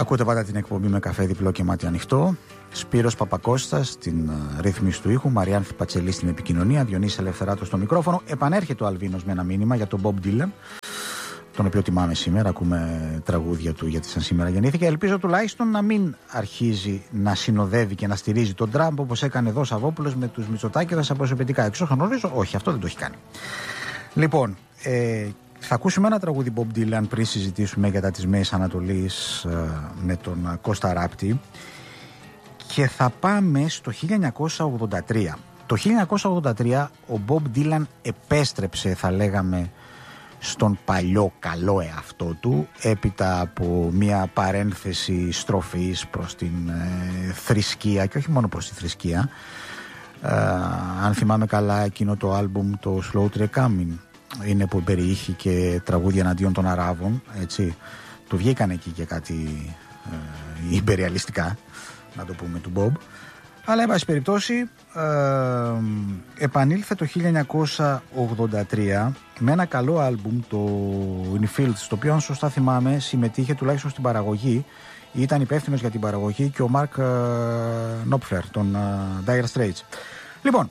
Ακούτε πάντα την εκπομπή με καφέ διπλό και μάτι ανοιχτό. Σπύρος Παπακώστας στην ρύθμιση του ήχου, Μαριάνθη Πατσελή στην επικοινωνία, Διονύσης Ελευθεράτος στο μικρόφωνο. Επανέρχεται ο Αλβίνος με ένα μήνυμα για τον Bob Dylan, τον οποίο τιμάμε σήμερα. Ακούμε τραγούδια του γιατί σαν σήμερα γεννήθηκε. Ελπίζω τουλάχιστον να μην αρχίζει να συνοδεύει και να στηρίζει τον Τραμπ όπως έκανε εδώ ο Σαββόπουλος με τους Μητσοτάκηδες από προσωπικά. Εξ όσων γνωρίζω, όχι, αυτό δεν το έχει κάνει. Λοιπόν, θα ακούσουμε ένα τραγούδι Bob Dylan πριν συζητήσουμε για τα της Μέσης Ανατολής με τον Κώστα Ράπτη και θα πάμε στο 1983. Το 1983 ο Bob Dylan επέστρεψε, θα λέγαμε, στον παλιό καλό εαυτό του έπειτα από μια παρένθεση στροφής προς την θρησκεία και όχι μόνο προς τη θρησκεία. Αν θυμάμαι καλά, εκείνο το άλμπουμ, το Slow Track Coming, είναι που περιείχε και τραγούδια εναντίον των Αράβων, έτσι. Του βγήκαν εκεί και κάτι υπεριαλιστικά, να το πούμε, του Bob. Αλλά εν πάση περιπτώσει επανήλθε το 1983 με ένα καλό άλμπουμ, το Infield, στο οποίο αν σωστά θυμάμαι συμμετείχε τουλάχιστον στην παραγωγή, ήταν υπεύθυνος για την παραγωγή και ο Μαρκ Νόπφλερ των Dire Straits. Λοιπόν,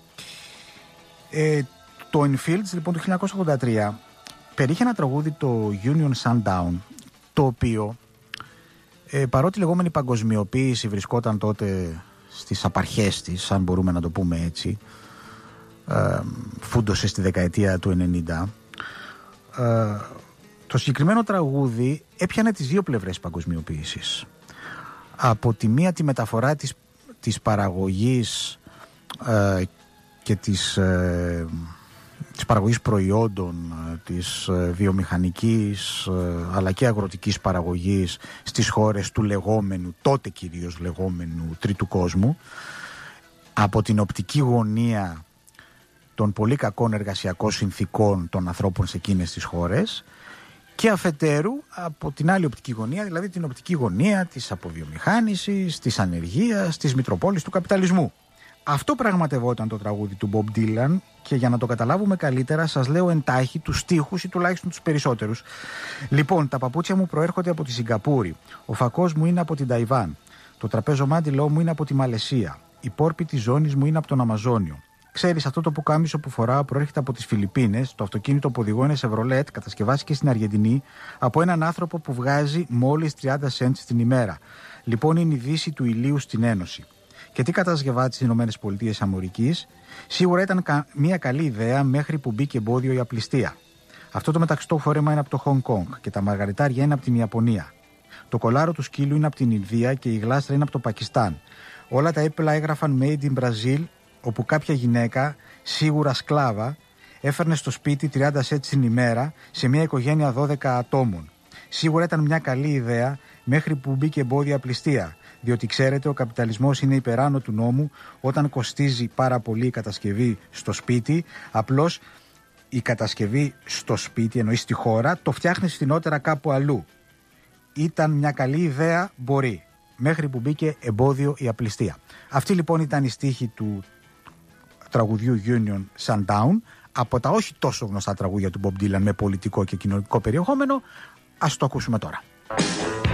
το Infields λοιπόν του 1983 περιείχε ένα τραγούδι, το Union Sundown, το οποίο παρότι η λεγόμενη παγκοσμιοποίηση βρισκόταν τότε στις απαρχές της, αν μπορούμε να το πούμε έτσι, φούντωσε στη δεκαετία του 90, το συγκεκριμένο τραγούδι έπιανε τις δύο πλευρές παγκοσμιοποίησης. Από τη μία τη μεταφορά της παραγωγής και της παραγωγής προϊόντων, της βιομηχανικής αλλά και αγροτικής παραγωγής στις χώρες του λεγόμενου, τότε κυρίως λεγόμενου τρίτου κόσμου, από την οπτική γωνία των πολύ κακών εργασιακών συνθήκων των ανθρώπων σε εκείνες τις χώρες και αφετέρου από την άλλη οπτική γωνία, δηλαδή την οπτική γωνία της αποβιομηχάνησης, της ανεργίας, της μητροπόλης του καπιταλισμού. Αυτό πραγματευόταν το τραγούδι του Bob Dylan και για να το καταλάβουμε καλύτερα σας λέω εντάχει τους στίχους ή τουλάχιστον τους περισσότερους. Λοιπόν, τα παπούτσια μου προέρχονται από τη Σιγκαπούρη, ο φακός μου είναι από την Ταϊβάν, το τραπεζομάντιλό μου είναι από τη Μαλαισία, η πόρπη της ζώνης μου είναι από τον Αμαζόνιο. Ξέρεις, αυτό το πουκάμισο που φοράω προέρχεται από τις Φιλιππίνες, το αυτοκίνητο που οδηγώ είναι Chevrolet, κατασκευάστηκε στην Αργεντινή από έναν άνθρωπο που βγάζει μόλις 30 cents την ημέρα. Λοιπόν, είναι η δύση του ηλίου στην Ένωση. Και τι κατασκευάτη στις ΗΠΑ, σίγουρα ήταν μια καλή ιδέα μέχρι που μπήκε εμπόδιο η απληστία. Αυτό το μεταξωτό φόρεμα είναι από το Χονγκ Κονγκ και τα μαργαριτάρια είναι από την Ιαπωνία. Το κολάρο του σκύλου είναι από την Ινδία και η γλάστρα είναι από το Πακιστάν. Όλα τα έπιπλα έγραφαν Made in Brazil, όπου κάποια γυναίκα, σίγουρα σκλάβα, έφερνε στο σπίτι 30 cents την ημέρα σε μια οικογένεια 12 ατόμων. Σίγουρα ήταν μια καλή ιδέα μέχρι που μπήκε εμπόδιο απληστία. Διότι ξέρετε, ο καπιταλισμός είναι υπεράνω του νόμου. Όταν κοστίζει πάρα πολύ η κατασκευή στο σπίτι, απλώς η κατασκευή στο σπίτι, εννοεί στη χώρα, το φτιάχνεις φθηνότερα κάπου αλλού. Ήταν μια καλή ιδέα, μπορεί, μέχρι που μπήκε εμπόδιο η απληστία. Αυτή λοιπόν ήταν η στίχη του τραγουδιού Union Sundown, από τα όχι τόσο γνωστά τραγούδια του Bob Dylan με πολιτικό και κοινωνικό περιεχόμενο. Ας το ακούσουμε τώρα.